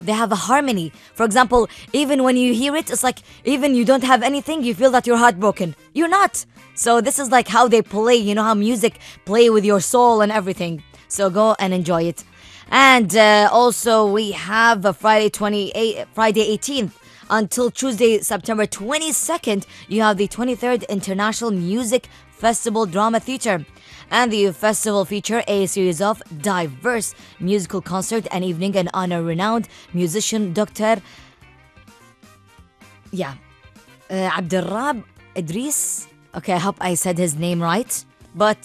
They have a harmony. For example, even when you hear it, it's like even you don't have anything, you feel that you're heartbroken. You're not. So this is like how they play, how music play with your soul and everything. So go and enjoy it. And also we have Friday 18th until Tuesday, September 22nd, you have the 23rd International Music Festival Drama Theatre. And the festival feature a series of diverse musical concert and evening and honor renowned musician Dr. Abdelrab Idris. Okay, I hope I said his name right. But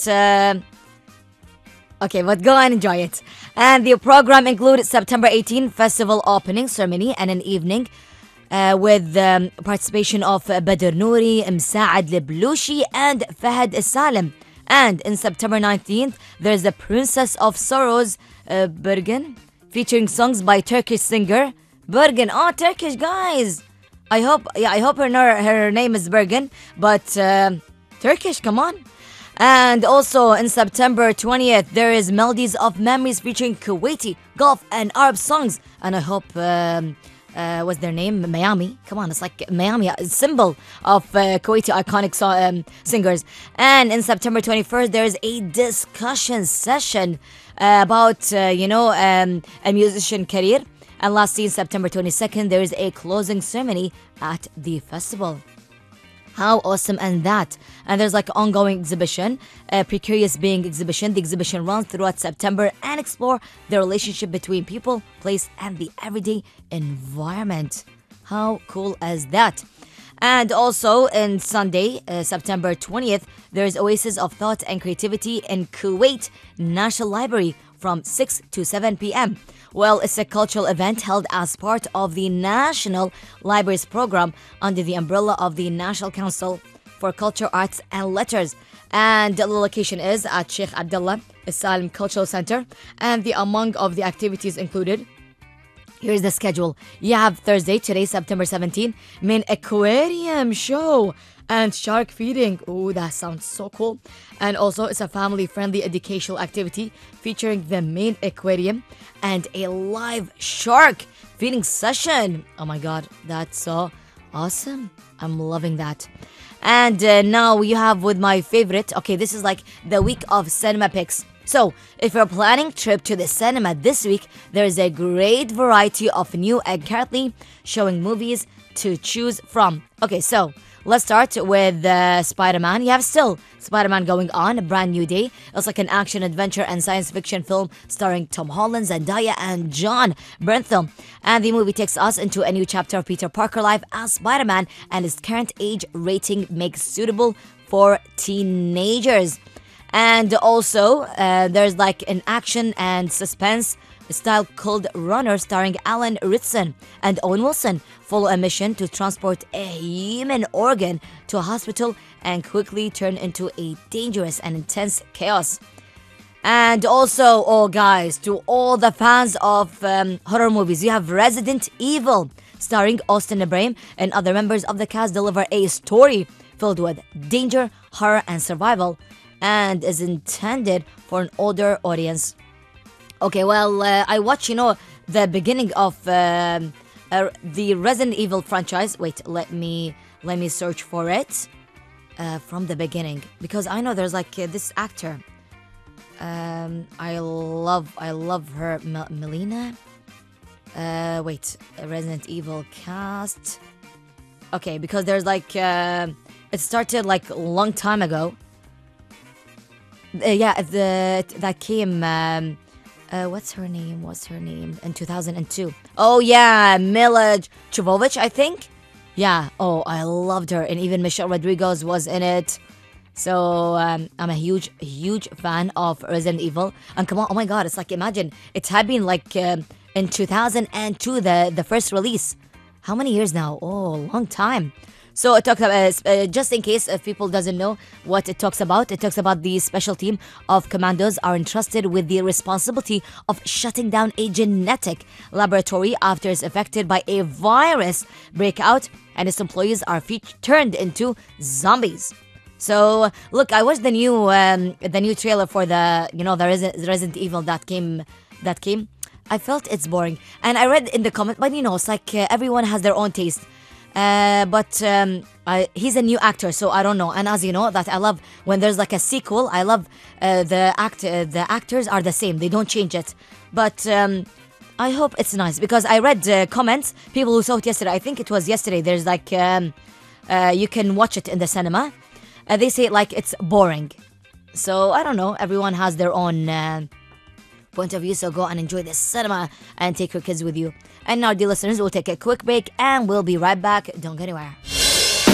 but go and enjoy it. And the program included September 18 festival opening ceremony and an evening with participation of Badr Nouri, Msaad Leblouchi, and Fahad Salim. And in September 19th, there's the Princess of Sorrows, Bergen, featuring songs by Turkish singer Bergen. Oh, Turkish guys! I hope her name is Bergen, but Turkish, come on. And also in September 20th, there is Melodies of Memories featuring Kuwaiti, Gulf, and Arab songs. And I hope what's their name? Miami. Come on, it's like Miami, a symbol of Kuwaiti iconic singers. And in September 21st, there's a discussion session about, a musician career. And lastly, September 22nd, there is a closing ceremony at the festival. How awesome and that. And there's like ongoing exhibition, Precarious Being exhibition. The exhibition runs throughout September and explore the relationship between people, place, and the everyday environment. How cool is that? And also in Sunday, September 20th, there's Oasis of Thought and Creativity in Kuwait National Library from 6 to 7 p.m. Well, it's a cultural event held as part of the National Libraries program under the umbrella of the National Council for Culture, Arts and Letters. And the location is at Sheikh Abdullah Salim Cultural Center. And among of the activities included, here's the schedule. You have Thursday, today, September 17, main aquarium show and shark feeding. Oh, that sounds so cool. And also, it's a family-friendly educational activity featuring the main aquarium and a live shark feeding session. Oh my God, that's so awesome. I'm loving that. And now you have with my favorite. Okay, this is like the week of cinema picks. So, if you're planning trip to the cinema this week, there's a great variety of new and currently showing movies to choose from. Okay, so let's start with Spider-Man. You have still Spider-Man going on, a brand new day. It's like an action, adventure, and science fiction film starring Tom Holland, Zendaya, and John Bernthal. And the movie takes us into a new chapter of Peter Parker life as Spider-Man, and his current age rating makes suitable for teenagers. And also, there's like an action and suspense style called Runner starring Alan Ritson and Owen Wilson. Follow a mission to transport a human organ to a hospital and quickly turn into a dangerous and intense chaos. And also, oh guys, to all the fans of horror movies, you have Resident Evil starring Austin Ibrahim and other members of the cast deliver a story filled with danger, horror, and survival, and is intended for an older audience. Okay, well, I watched, the beginning of the Resident Evil franchise. Wait, let me search for it from the beginning, because I know there's like this actor. I love her, Melina. Wait, Resident Evil cast. Okay, because there's like it started like a long time ago. That came. What's her name? In 2002. Oh yeah, Mila Jovovich, I think. Yeah. Oh, I loved her, and even Michelle Rodriguez was in it. So I'm a huge fan of Resident Evil. And come on, oh my God, it's like, imagine it had been like in 2002 the first release. How many years now? Oh, long time. So it talks about, just in case if people doesn't know what it talks about the special team of commandos are entrusted with the responsibility of shutting down a genetic laboratory after it's affected by a virus breakout, and its employees are turned into zombies. So look, I watched the new trailer for the Resident Evil that came I felt it's boring. And I read in the comment, but it's like everyone has their own taste. But he's a new actor, so I don't know. And as you know, that I love when there's like a sequel. I love the actors are the same; they don't change it. But I hope it's nice because I read comments. People who saw it yesterday. I think it was yesterday. There's like you can watch it in the cinema. They say like it's boring. So I don't know. Everyone has their own point of view. So go and enjoy the cinema and take your kids with you. And now, dear listeners, we'll take a quick break and we'll be right back. Don't go anywhere.